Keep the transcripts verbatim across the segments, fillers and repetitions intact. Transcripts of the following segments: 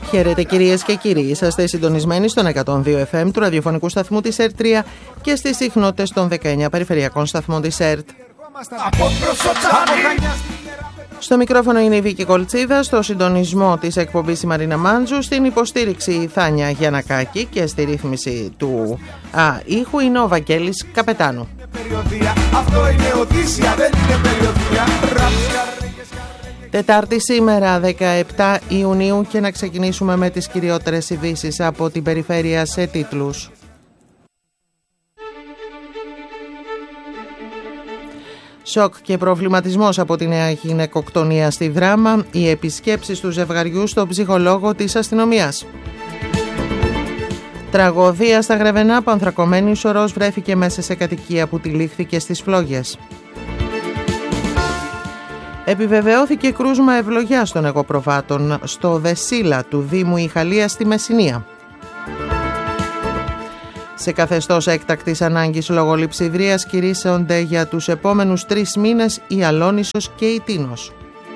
Χαίρετε κυρίες και κύριοι, είσαστε συντονισμένοι στον εκατόν δύο εφ εμ του ραδιοφωνικού σταθμού της ΕΡΤ τρία και στις συχνότητες των δεκαεννιά περιφερειακών σταθμών της ΕΡΤ. Στο μικρόφωνο είναι η Βίκη Κολτσίδα, στο συντονισμό της εκπομπής η Μαρίνα Μάντζου, στην υποστήριξη η Θάνια Γιαννακάκη και στη ρύθμιση του α, ήχου είναι ο Βαγγέλης Καπετάνου. Τετάρτη σήμερα δεκαεπτά Ιουνίου και να ξεκινήσουμε με τις κυριότερες ειδήσεις από την περιφέρεια σε τίτλους. Σοκ και προβληματισμός από τη νέα γυναικοκτονία στη Δράμα, οι επισκέψεις του ζευγαριού στον ψυχολόγο της αστυνομίας. Τραγωδία στα Γρεβενά, πανθρακωμένη σωρός βρέθηκε μέσα σε κατοικία που τυλίχθηκε στις Φλόγες. Επιβεβαιώθηκε κρούσμα ευλογιάς των εγωπροβάτων στο Δεσίλα του Δήμου Ιχαλίας στη Μεσσηνία. Σε καθεστώς έκτακτης ανάγκης λόγω λειψιδρίας κηρύσσονται για τους επόμενους τρεις μήνες η Αλόνισσος και η Τίνος.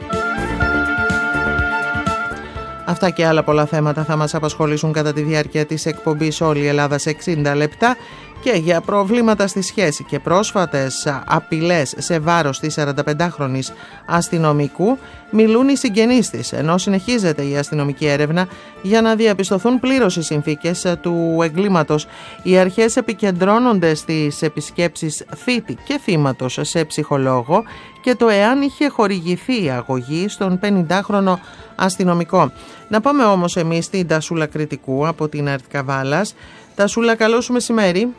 Αυτά και άλλα πολλά θέματα θα μας απασχολήσουν κατά τη διάρκεια της εκπομπής «Όλη η Ελλάδα σε εξήντα λεπτά» και για προβλήματα στη σχέση και πρόσφατες απειλές σε βάρος της σαρανταπεντάχρονης αστυνομικού μιλούν οι συγγενείς της, ενώ συνεχίζεται η αστυνομική έρευνα για να διαπιστωθούν πλήρως οι συνθήκες του εγκλήματος. Οι αρχές επικεντρώνονται στις επισκέψεις θήτη και θύματος σε ψυχολόγο και το εάν είχε χορηγηθεί η αγωγή στον πενηντάχρονο αστυνομικό. Να πάμε όμως εμείς στην Τασούλα Κρητικού από την ΕΡΤ Καβάλας. Τασούλα, καλό σου μεσημέρι.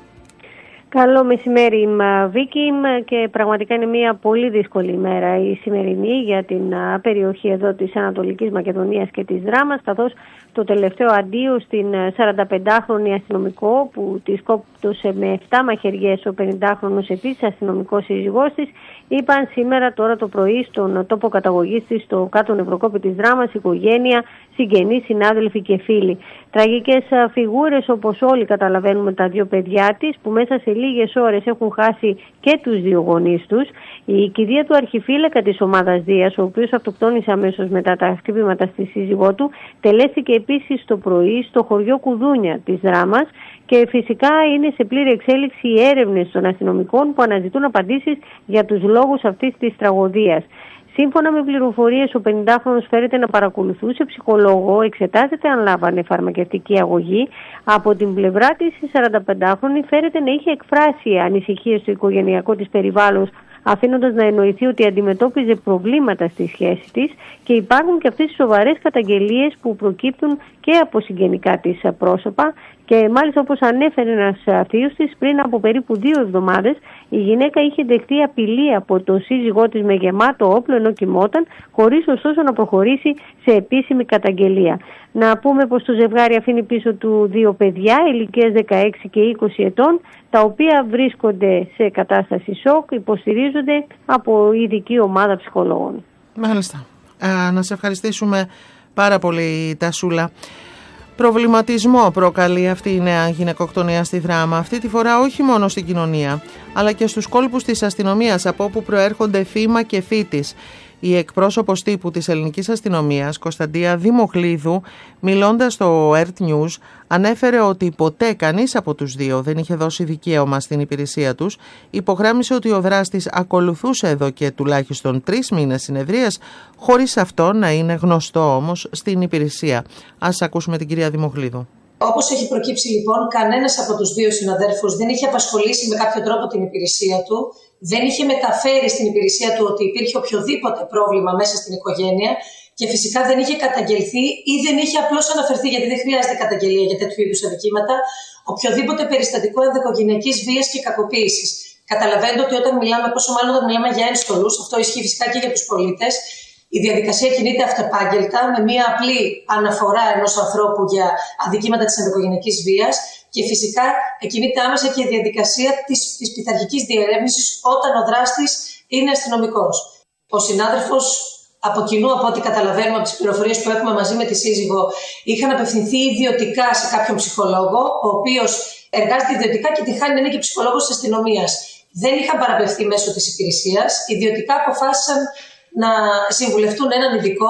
Καλό μεσημέρι, Βίκη, και πραγματικά είναι μια πολύ δύσκολη ημέρα η σημερινή για την περιοχή εδώ της Ανατολικής Μακεδονίας και της Δράμας, καθώς το τελευταίο αντίο στην σαρανταπεντάχρονη αστυνομικό που τη σκόπτωσε με επτά μαχαιριές ο πενηντάχρονος επίσης αστυνομικός σύζυγός της, είπαν σήμερα τώρα το πρωί στον τόπο καταγωγής της στο κάτω νευροκόπη της Δράμας, οικογένεια, συγγενείς, συνάδελφοι και φίλοι. Τραγικές φιγούρες, όπως όλοι καταλαβαίνουμε, τα δύο παιδιά της που μέσα σε λίγες ώρες έχουν χάσει και τους δύο γονείς τους. Η κηδεία του αρχιφύλακα της ομάδας Δίας, ο οποίος αυτοκτόνησε αμέσως μετά τα χτυπήματα στη σύζυγό του, τελέστηκε επίσης το πρωί στο χωριό Κουδούνια της Δράμας και φυσικά είναι σε πλήρη εξέλιξη οι έρευνες των αστυνομικών που αναζητούν απαντήσεις για τους λόγους αυτής της τραγωδίας. Σύμφωνα με πληροφορίες, ο πενηντάχρονος φέρεται να παρακολουθούσε ψυχολόγο, εξετάζεται αν λάβανε φαρμακευτική αγωγή. Από την πλευρά της, η σαρανταπεντάχρονη φέρεται να είχε εκφράσει ανησυχίες στο οικογενειακό της περιβάλλον, αφήνοντας να εννοηθεί ότι αντιμετώπιζε προβλήματα στη σχέση της και υπάρχουν και αυτές οι σοβαρές καταγγελίες που προκύπτουν και από συγγενικά της πρόσωπα. Και μάλιστα, όπως ανέφερε ένας θείος της, πριν από περίπου δύο εβδομάδες η γυναίκα είχε δεχτεί απειλή από τον σύζυγό της με γεμάτο όπλο ενώ κοιμόταν, χωρίς ωστόσο να προχωρήσει σε επίσημη καταγγελία. Να πούμε πως το ζευγάρι αφήνει πίσω του δύο παιδιά ηλικίας δεκαέξι και είκοσι ετών, τα οποία βρίσκονται σε κατάσταση σοκ, υποστηρίζονται από ειδική ομάδα ψυχολόγων. Μάλιστα. Α, να σε ευχαριστήσουμε πάρα πολύ, Τασούλα. Προβληματισμό προκαλεί αυτή η νέα γυναικοκτονία στη Δράμα, αυτή τη φορά όχι μόνο στην κοινωνία, αλλά και στους κόλπους της αστυνομίας από όπου προέρχονται θύμα και θήτης. Η εκπρόσωπος τύπου της ελληνικής αστυνομίας, Κωνσταντία Δημοχλίδου, μιλώντας στο ΕΡΤ News, ανέφερε ότι ποτέ κανείς από τους δύο δεν είχε δώσει δικαίωμα στην υπηρεσία τους. Υπογράμμισε ότι ο δράστης ακολουθούσε εδώ και τουλάχιστον τρεις μήνες συνεδρίας, χωρίς αυτό να είναι γνωστό όμως στην υπηρεσία. Ας ακούσουμε την κυρία Δημοχλίδου. Όπως έχει προκύψει λοιπόν, κανένας από τους δύο συναδέλφους δεν είχε απασχολήσει με κάποιο τρόπο την υπηρεσία του, δεν είχε μεταφέρει στην υπηρεσία του ότι υπήρχε οποιοδήποτε πρόβλημα μέσα στην οικογένεια και φυσικά δεν είχε καταγγελθεί ή δεν είχε απλώς αναφερθεί, γιατί δεν χρειάζεται καταγγελία για τέτοιου είδους αδικήματα, οποιοδήποτε περιστατικό ενδοοικογενειακής βίας και κακοποίησης. Καταλαβαίνετε ότι όταν μιλάμε, πόσο μάλλον όταν μιλάμε για ένστολους, αυτό ισχύει φυσικά και για τους πολίτες. Η διαδικασία κινείται αυτεπάγγελτα με μία απλή αναφορά ενός ανθρώπου για αδικήματα της ενδοοικογενειακής βίας και φυσικά κινείται άμεσα και η διαδικασία της, της πειθαρχικής διερεύνησης όταν ο δράστης είναι αστυνομικός. Ο συνάδελφος από κοινού, από ό,τι καταλαβαίνουμε από τις πληροφορίες που έχουμε μαζί με τη σύζυγο, είχαν απευθυνθεί ιδιωτικά σε κάποιον ψυχολόγο, ο οποίος εργάζεται ιδιωτικά και τη χάνει να είναι και ψυχολόγος της αστυνομίας. Δεν είχαν παραπευθεί μέσω της υπηρεσίας, ιδιωτικά αποφάσισαν να συμβουλευτούν έναν ειδικό, ο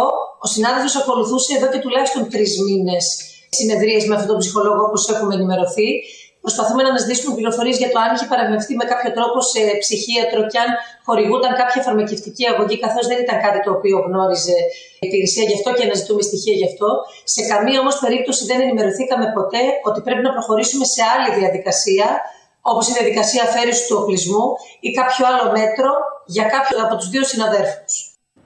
Ο συνάδελφος ακολουθούσε εδώ και τουλάχιστον τρεις μήνες συνεδρίες με αυτόν τον ψυχολόγο, όπως έχουμε ενημερωθεί. Προσπαθούμε να αναζητήσουμε πληροφορίες για το αν είχε παραμευθεί με κάποιο τρόπο σε ψυχίατρο και αν χορηγούταν κάποια φαρμακευτική αγωγή, καθώς δεν ήταν κάτι το οποίο γνώριζε η υπηρεσία γι' αυτό και αναζητούμε στοιχεία γι' αυτό. Σε καμία όμως περίπτωση δεν ενημερωθήκαμε ποτέ ότι πρέπει να προχωρήσουμε σε άλλη διαδικασία, όπως η διαδικασία αφαίρεσης του οπλισμού ή κάποιο άλλο μέτρο για κάποιον από τους δύο συναδέρφους.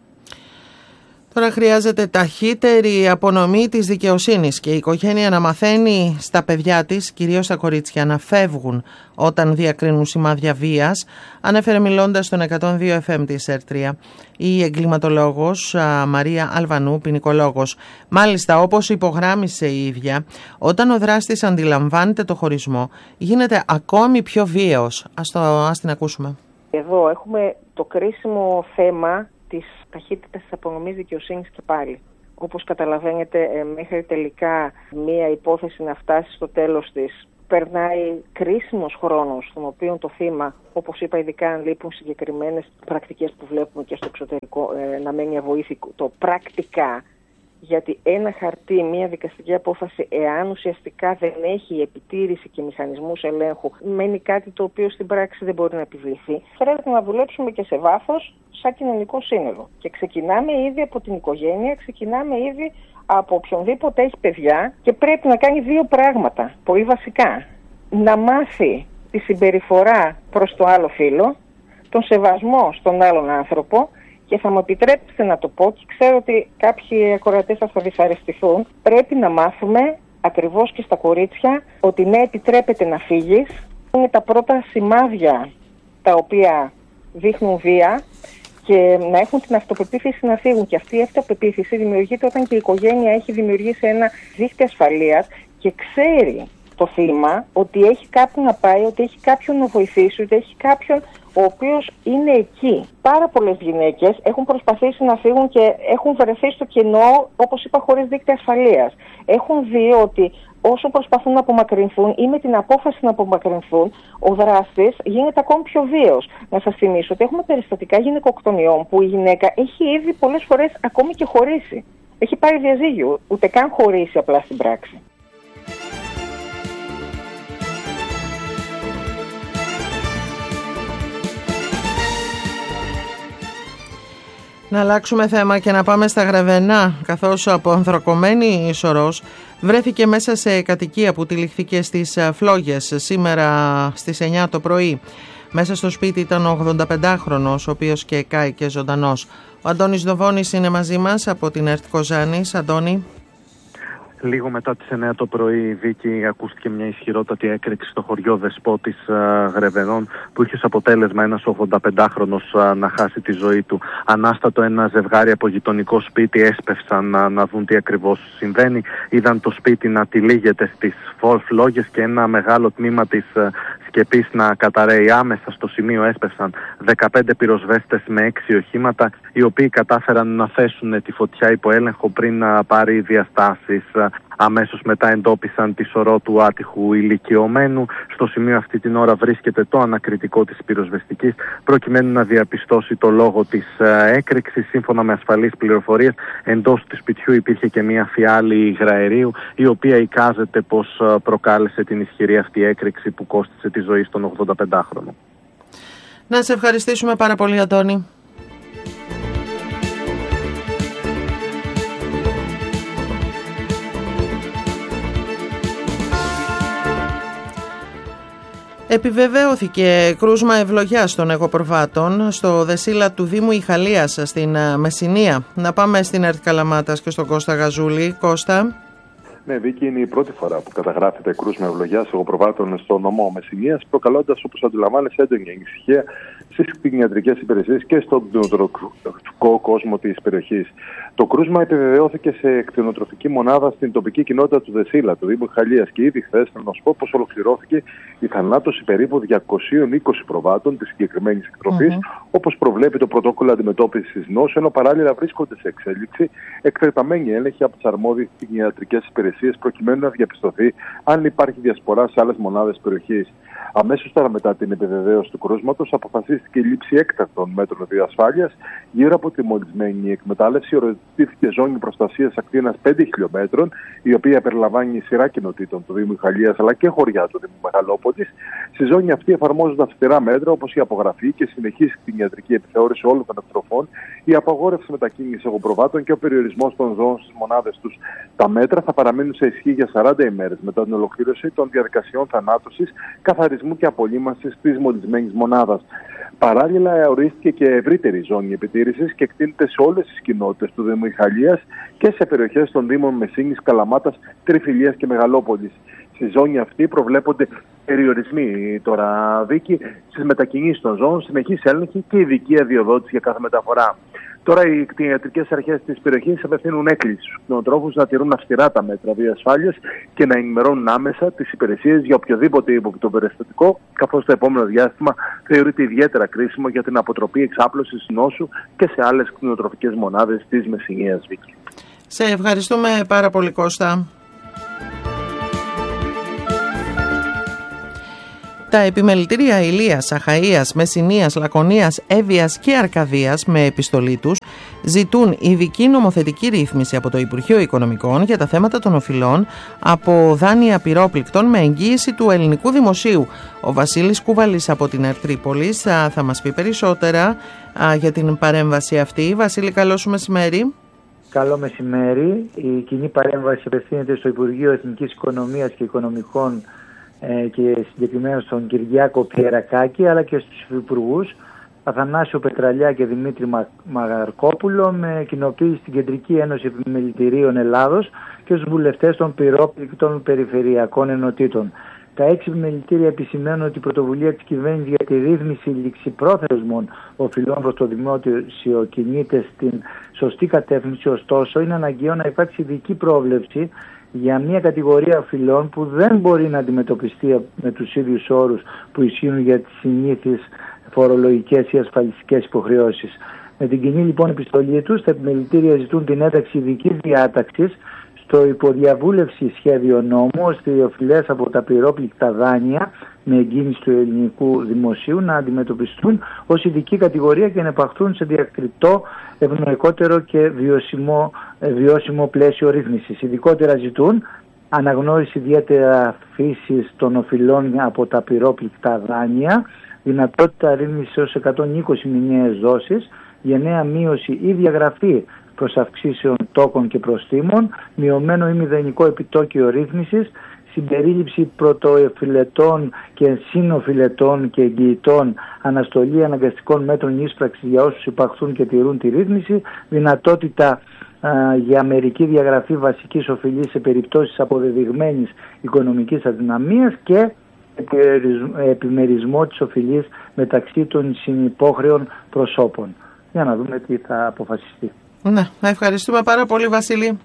Τώρα χρειάζεται ταχύτερη απονομή της δικαιοσύνης και η οικογένεια να μαθαίνει στα παιδιά της, κυρίως στα κορίτσια, να φεύγουν όταν διακρίνουν σημάδια βίας, ανέφερε μιλώντας στον εκατόν δύο εφ εμ της ΕΡΤΡΙΑ η εγκληματολόγος Μαρία Αλβανού, ποινικολόγος. Μάλιστα, όπως υπογράμμισε η ίδια, όταν ο δράστης αντιλαμβάνεται το χωρισμό, γίνεται ακόμη πιο βίαιος. Ας, το, ας την ακούσουμε. Εδώ έχουμε το κρίσιμο θέμα της ταχύτητας της απονομής δικαιοσύνης και πάλι. Όπως καταλαβαίνετε, μέχρι τελικά μία υπόθεση να φτάσει στο τέλος της, περνάει κρίσιμος χρόνος, στον οποίο το θύμα, όπως είπα, ειδικά αν λείπουν συγκεκριμένες πρακτικές που βλέπουμε και στο εξωτερικό, να μένει αβοήθητο, το πρακτικά. Γιατί ένα χαρτί, μια δικαστική απόφαση, εάν ουσιαστικά δεν έχει επιτήρηση και μηχανισμούς ελέγχου, μένει κάτι το οποίο στην πράξη δεν μπορεί να επιβληθεί. Πρέπει να δουλέψουμε και σε βάθος σαν κοινωνικό σύνολο. Και ξεκινάμε ήδη από την οικογένεια, ξεκινάμε ήδη από οποιονδήποτε έχει παιδιά και πρέπει να κάνει δύο πράγματα, πολύ βασικά. Να μάθει τη συμπεριφορά προς το άλλο φύλο, τον σεβασμό στον άλλον άνθρωπο. Και θα μου επιτρέψετε να το πω, και ξέρω ότι κάποιοι ακροατές θα δυσαρεστηθούν, πρέπει να μάθουμε ακριβώς και στα κορίτσια ότι ναι, επιτρέπεται να φύγεις. Είναι τα πρώτα σημάδια τα οποία δείχνουν βία και να έχουν την αυτοπεποίθηση να φύγουν. Και αυτή η αυτοπεποίθηση δημιουργείται όταν και η οικογένεια έχει δημιουργήσει ένα δίχτυ ασφαλείας και ξέρει το θύμα ότι έχει κάποιον να πάει, ότι έχει κάποιον να βοηθήσει, ότι έχει κάποιον ο οποίος είναι εκεί. Πάρα πολλές γυναίκες έχουν προσπαθήσει να φύγουν και έχουν βρεθεί στο κενό, όπως είπα, χωρίς δίκτυα ασφαλείας. Έχουν δει ότι όσο προσπαθούν να απομακρυνθούν ή με την απόφαση να απομακρυνθούν, ο δράστης γίνεται ακόμη πιο βίαιος. Να σας θυμίσω ότι έχουμε περιστατικά γυναικοκτονιών που η γυναίκα έχει ήδη πολλές φορές ακόμη και χωρίσει. Έχει πάρει διαζύγιο, ούτε καν χωρίσει απλά στην πράξη. Να αλλάξουμε θέμα και να πάμε στα Γρεβενά, καθώς από ανθρακωμένη σωρός βρέθηκε μέσα σε κατοικία που τυλιχθήκε στις Φλόγες σήμερα στις εννιά το πρωί. Μέσα στο σπίτι ήταν ο ογδονταπεντάχρονος, ο οποίος και κάηκε ζωντανός. Ο Αντώνης Δοβώνης είναι μαζί μας από την ΕΡΤ Κοζάνης. Αντώνη. Λίγο μετά τις εννιά το πρωί, Βίκη, ακούστηκε μια ισχυρότατη έκρηξη στο χωριό Δεσπότης uh, Γρεβενών, που είχε ως αποτέλεσμα ένας ογδονταπεντάχρονος uh, να χάσει τη ζωή του. Ανάστατο ένα ζευγάρι από γειτονικό σπίτι έσπευσαν uh, να δουν τι ακριβώς συμβαίνει. Είδαν το σπίτι να τυλίγεται στις Φλόγες και ένα μεγάλο τμήμα της uh, σκεπής να καταραίει. Άμεσα στο σημείο έσπευσαν δεκαπέντε πυροσβέστες με έξι οχήματα, οι οποίοι κατάφεραν να θέσουν τη φωτιά υπό έλεγχο πριν να πάρει διαστάσεις. Αμέσως μετά εντόπισαν τη σωρό του άτυχου ηλικιωμένου. Στο σημείο αυτή την ώρα βρίσκεται το ανακριτικό της πυροσβεστικής, προκειμένου να διαπιστώσει το λόγο της έκρηξης. Σύμφωνα με ασφαλείς πληροφορίες, εντός του σπιτιού υπήρχε και μια φιάλη υγραερίου, η οποία εικάζεται πως προκάλεσε την ισχυρή αυτή έκρηξη που κόστισε τη ζωή στον ογδονταπεντάχρονο. Να σε ευχαριστήσουμε πάρα πολύ, Αντώνη. Επιβεβαιώθηκε κρούσμα ευλογιάς των εγωπροβάτων στο Δεσίλα του Δήμου Ιχαλίας στην Μεσσηνία. Να πάμε στην ΕΡΤ Καλαμάτας και στον Κώστα Γαζούλη. Κώστα. Ναι, Βίκη, είναι η πρώτη φορά που καταγράφεται κρούσμα ευλογιάς εγωπροβάτων στο νομό Μεσσηνίας, προκαλώντας, όπως αντιλαμβάνεσαι, έντονη ανησυχία στις κτηνιατρικές υπηρεσίες και στον κτηνοτροφικό κόσμο της περιοχής. Το κρούσμα επιβεβαιώθηκε σε κτηνοτροφική μονάδα στην τοπική κοινότητα του Δεσίλα, του Δήμου Ιχαλίας, και ήδη χθες, να σου πω, πως ολοκληρώθηκε η θανάτωση περίπου διακόσιων είκοσι προβάτων της συγκεκριμένης εκτροφής, mm-hmm. όπως προβλέπει το πρωτόκολλο αντιμετώπισης νόσου, ενώ παράλληλα βρίσκονται σε εξέλιξη εκτεταμένοι έλεγχοι από τις αρμόδιες κτηνιατρικές υπηρεσίες, προκειμένου να διαπιστωθεί αν υπάρχει διασπορά σε άλλες μονάδες περιοχής. Αμέσως τώρα μετά την επιβεβαίωση του κρούσματος, αποφασίστηκε η λήψη έκτακτων μέτρων διασφάλειας γύρω από τη μολυσμένη εκμετάλλευση. Οριστήθηκε ζώνη προστασίας ακτίνας πέντε χιλιόμετρων, η οποία περιλαμβάνει σειρά κοινοτήτων του Δήμου Ιχαλίας αλλά και χωριά του Δήμου Μεγαλόπολης. Στη ζώνη αυτή εφαρμόζονται αυστηρά μέτρα όπως η απογραφή και συνεχής κτηνιατρική επιθεώρηση όλων των εκτροφών, η απαγόρευση μετακίνησης εγωπροβάτων και ο περιορισμός των ζώων στις μονάδες τους. Τα μέτρα θα παραμείνουν σε ισχύ για σαράντα ημέρες μετά την ολοκλήρωση των διαδικασιών θανάτωσης, καθαρισμού και απολύμανσης της μολυσμένης μονάδας. Παράλληλα, ορίστηκε και ευρύτερη ζώνη επιτήρησης και εκτείνεται σε όλες τις κοινότητες του Δήμου Ιχαλίας και σε περιοχές των Δήμων Μεσίνης, Καλαμάτας, Τριφυλίας και Μεγαλόπολης. Στη ζώνη αυτή προβλέπονται περιορισμοί τώρα, Βίκη, στις μετακινήσεις των ζώων, συνεχής έλεγχη και ειδική αδειοδότηση για κάθε μεταφορά. Τώρα οι κτηνιατρικές αρχές της περιοχής απευθύνουν έκκληση στους κτηνοτρόφους να τηρούν αυστηρά τα μέτρα διασφάλειας και να ενημερώνουν άμεσα τις υπηρεσίες για οποιοδήποτε ύποπτο περιστατικό, καθώς το επόμενο διάστημα θεωρείται ιδιαίτερα κρίσιμο για την αποτροπή εξάπλωσης νόσου και σε άλλες κτηνοτροφικές μονάδες της Μεσσηνίας, Βίκη. Σε ευχαριστούμε πάρα πολύ, Κώστα. Τα επιμελητήρια Ηλίας, Αχαΐας, Μεσσηνίας, Λακωνίας, Εύβοιας και Αρκαδίας με επιστολή τους ζητούν ειδική νομοθετική ρύθμιση από το Υπουργείο Οικονομικών για τα θέματα των οφειλών από δάνεια πυρόπληκτων με εγγύηση του ελληνικού δημοσίου. Ο Βασίλης Κουβαλής από την Ερτρίπολης θα, θα μας πει περισσότερα α, για την παρέμβαση αυτή. Βασίλη, καλό σου μεσημέρι. Καλό μεσημέρι. Η κοινή παρέμβαση απευθύνεται στο Υπουργείο Εθνικής Οικονομίας και Οικονομικών και συγκεκριμένα στον Κυριάκο Πιερακάκη, αλλά και στους υπουργούς Αθανάσιο Πετραλιά και Δημήτρη Μαγαρκόπουλο, με κοινοποίηση στην Κεντρική Ένωση Επιμελητηρίων Ελλάδος και στους βουλευτές των πυρόπληκτων περιφερειακών ενωτήτων. Τα έξι επιμελητήρια επισημαίνουν ότι η πρωτοβουλία της κυβέρνησης για τη ρύθμιση ληξιπρόθεσμων οφειλών προς το δημόσιο κινείται στην σωστή κατεύθυνση, ωστόσο είναι αναγκαίο να υπάρξει ειδική πρόβλεψη για μια κατηγορία οφειλών που δεν μπορεί να αντιμετωπιστεί με τους ίδιους όρους που ισχύουν για τις συνήθεις φορολογικές ή ασφαλιστικές υποχρεώσεις. Με την κοινή λοιπόν επιστολή τους, τα επιμελητήρια ζητούν την ένταξη ειδικής διάταξης στο υποδιαβούλευση σχέδιο νόμου, ώστε οι οφειλές από τα πυρόπληκτα δάνεια με εγκίνηση του ελληνικού δημοσίου να αντιμετωπιστούν ως ειδική κατηγορία και να επαχθούν σε διακριτό, ευνοϊκότερο και βιώσιμο, βιώσιμο πλαίσιο ρύθμισης. Ειδικότερα ζητούν αναγνώριση ιδιαίτερα φύσης των οφειλών από τα πυρόπληκτα δάνεια, δυνατότητα ρύθμισης έως εκατόν είκοσι μηνιαίες δόσεις, γενναία μείωση ή διαγραφή προς αυξήσεων τόκων και προστίμων, μειωμένο ή μηδενικό επιτόκιο ρύθμισης, συμπερίληψη πρωτοεφιλετών και συνοφιλετών και εγγυητών, αναστολή αναγκαστικών μέτρων ίσπραξης για όσους υπαχθούν και τηρούν τη ρύθμιση, δυνατότητα α, για μερική διαγραφή βασικής οφειλής σε περιπτώσεις αποδεδειγμένης οικονομικής αδυναμίας και επιμερισμό της οφειλής μεταξύ των συνυπόχρεων προσώπων. Για να δούμε τι θα αποφασιστεί. Ναι, ευχαριστούμε πάρα πολύ, Βασίλη.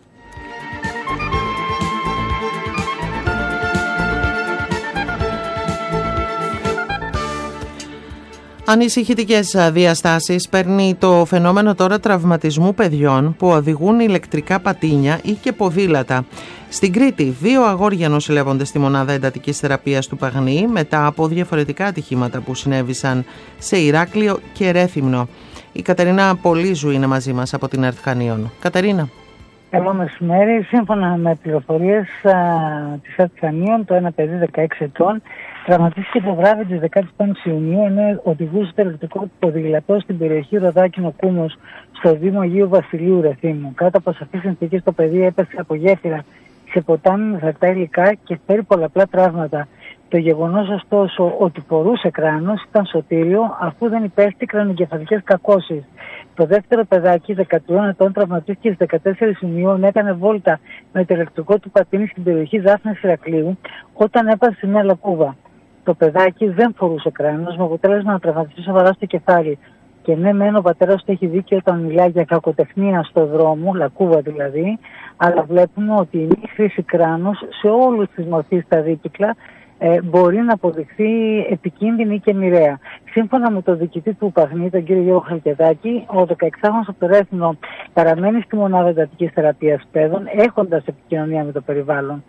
Ανησυχητικές διαστάσεις παίρνει το φαινόμενο τώρα τραυματισμού παιδιών που οδηγούν ηλεκτρικά πατίνια ή και ποδήλατα. Στην Κρήτη, δύο αγόρια νοσηλεύονται στη μονάδα εντατικής θεραπείας του Παγνή μετά από διαφορετικά ατυχήματα που συνέβησαν σε Ηράκλειο και Ρέθυμνο. Η Κατερίνα Πολύζου είναι μαζί μας από την ΕΡΤ Χανίων. Κατερίνα. Καλό μεσημέρι. Σύμφωνα με πληροφορίες της ΕΡΤ Χανίων, το ένα παιδί δεκαέξι ετών τραυματίστηκε το βράδυ της δεκαπέντε Ιουνίου ενώ οδηγούσε το ηλεκτρικό ποδήλατο στην περιοχή Ροδάκινο Κούμος στο Δήμο Αγίου Βασιλείου Ρεθύμνου. Κάτω από σαφείς συνθήκες το παιδί έπεσε από γέφυρα σε ποτάμι με φρακτά υλικά και φέρει πολλαπλά τραύματα. Το γεγονός ωστόσο ότι φορούσε κράνος ήταν σωτήριο αφού δεν υπέστη κρανοκεφαλικές κακώσεις. Το δεύτερο παιδάκι, δεκατρών ετών, τραυματίστηκε στις δεκατέσσερις Ιουνίου ενώ έκανε βόλτα με το ηλεκτρικό του πατίνι στην περιοχή Δάφνης Ηρακλείου όταν έπασε σε μια λακκούβα. Το παιδάκι δεν φορούσε κράνος με αποτέλεσμα να τραυματιστεί σοβαρά στο κεφάλι. Και ναι, μεν ο πατέρας του έχει δίκιο όταν μιλάει για κακοτεχνία στο δρόμο, λακκούβα δηλαδή, αλλά βλέπουμε ότι η μη χρήση κράνος σε όλους τις μορφές τα δίπυκλα ε, μπορεί να αποδειχθεί επικίνδυνη και μοιραία. Σύμφωνα με τον διοικητή του Παγνή, τον κύριο Γιώργο Χαλκεδάκη, ο δεκαεξάχρονος από το Ρέθυμνο παραμένει στη μονάδα εντατικής θεραπείας παιδών, έχοντας επικοινωνία με το περιβάλλον.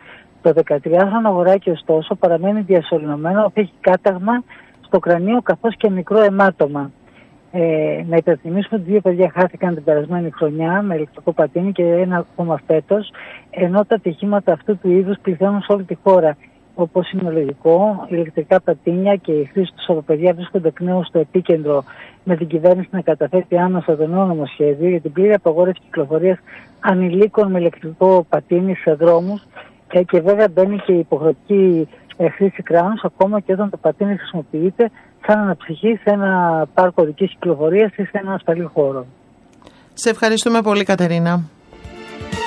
Το δεκατριάχρονο αγοράκι ωστόσο παραμένει διασωληνωμένο, έχει κάταγμα στο κρανίο καθώς και μικρό αιμάτωμα. Ε, να υπενθυμίσουμε ότι δύο παιδιά χάθηκαν την περασμένη χρονιά με ηλεκτρικό πατίνι και ένα ακόμα φέτος, ενώ τα ατυχήματα αυτού του είδους πληθαίνουν σε όλη τη χώρα. Όπως είναι λογικό, ηλεκτρικά πατίνια και η χρήση τους από παιδιά βρίσκονται εκ νέου στο επίκεντρο, με την κυβέρνηση να καταθέτει άμεσα το νέο νομοσχέδιο για την πλήρη απαγόρευση κυκλοφορίας ανηλίκων με ηλεκτρικό πατίνι σε δρόμους, και, και βέβαια μπαίνει και η υποχρεωτική ε, χρήση κράνους ακόμα και όταν το πατίνι χρησιμοποιείται σαν αναψυχή σε ένα πάρκο οδικής κυκλοφορίας ή σε ένα ασφαλή χώρο. Σε ευχαριστούμε πολύ, Κατερίνα.